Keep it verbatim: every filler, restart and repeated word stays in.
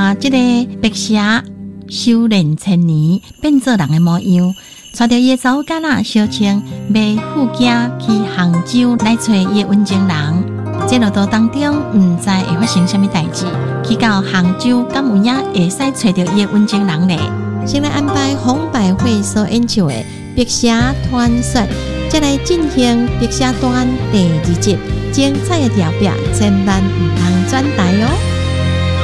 看这个白蛇修炼千年，变做人的模样，带着伊的查某囡仔小青买副驾去杭州来找伊的温情人。这路途当中，唔知会发生什么代志。去到杭州，敢有影会使找到伊的温情人呢？先来安排红百惠所演唱的《白蛇传说》，再来进行《白蛇传》第二集。精彩的条表，千万唔通转台哦！